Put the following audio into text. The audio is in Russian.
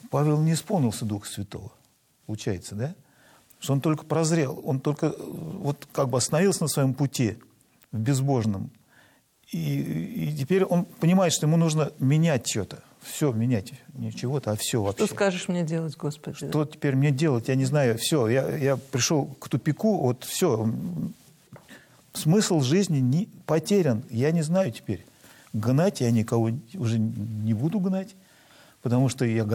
Павел не исполнился Духа Святого, получается, да? Что он только прозрел, он только вот как бы остановился на своем пути в безбожном. И теперь он понимает, что ему нужно менять что-то. Все менять. Не чего-то, а все вообще. Что скажешь мне делать, Господи? Что теперь мне делать? Я не знаю. Все, я пришел к тупику. Вот все. Смысл жизни не потерян. Я не знаю теперь. Гнать я никого уже не буду гнать, потому что я